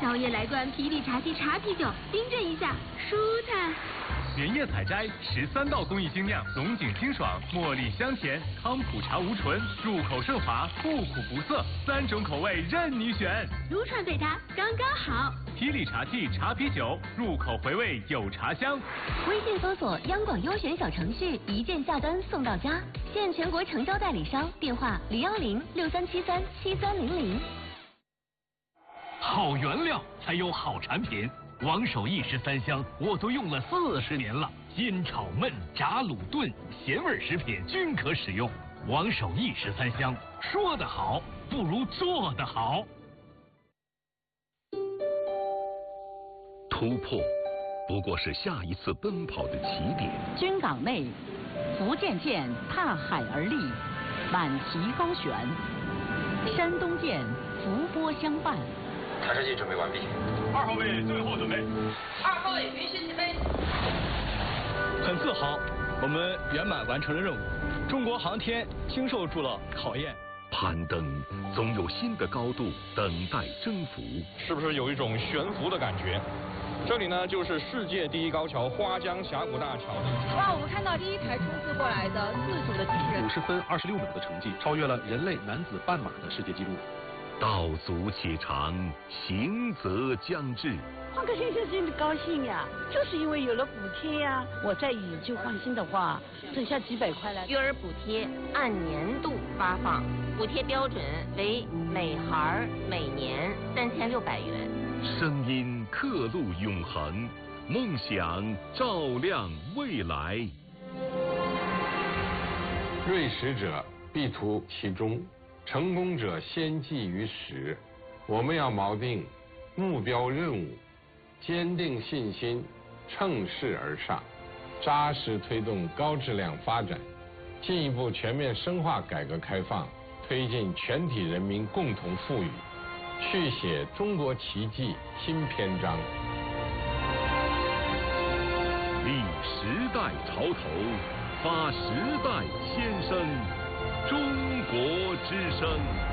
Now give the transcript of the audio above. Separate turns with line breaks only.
宵夜来罐霹雳茶记茶啤酒，冰镇一下，舒坦。
连夜采摘13道工艺精酿，龙井清爽，茉莉香甜，康普茶无醇，入口顺滑，不苦不涩，3种口味任你选。
撸串配它刚刚好。
霹雳茶记茶啤酒，入口回味有茶香。
微信搜索央广优选小程序，一键下单送到家，现全国诚招代理商，电话01063737300。
好原料才有好产品。王守义13香我都用了40年了，煎炒焖炸卤炖咸味食品均可使用。王守义13香，说得好不如做得好。
突破不过是下一次奔跑的起点。
军港内，福建舰踏海而立，满旗高悬；山东舰伏波相伴。
弹射器准备完毕
，2号位最后准备
，2号位允许起飞。
很自豪，我们圆满完成了任务，中国航天经受住了考验。
攀登总有新的高度等待征服，
是不是有一种悬浮的感觉？这里呢，就是世界第一高桥花江峡谷大桥。
哇，我们看到第一台冲刺过来的自主的机器人
，50分26秒的成绩，超越了人类男子半马的世界纪录。
道阻且长，行则将至。
换个先生心里高兴呀，就是因为有了补贴呀。我再以旧换新的话，省下几百块来。
育儿补贴按年度发放，补贴标准为每孩每年3600元。
声音刻录永恒，梦想照亮未来。
锐识者必图其中，成功者先记于始。我们要锚定目标任务，坚定信心，乘势而上，扎实推动高质量发展，进一步全面深化改革开放，推进全体人民共同富裕，续写中国奇迹新篇章。
立时代潮头，发时代先声，中国之声。